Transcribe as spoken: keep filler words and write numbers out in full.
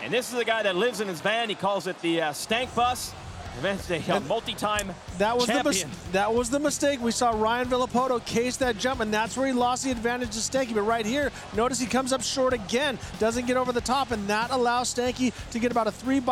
And this is a guy that lives in his van. He calls it the uh, stank bus. Events a uh, multi-time that was champion. The that was the mistake. We saw Ryan Villopoto case that jump, and that's where he lost the advantage to Stanky. But right here, notice he comes up short again, doesn't get over the top, and that allows Stanky to get about a three by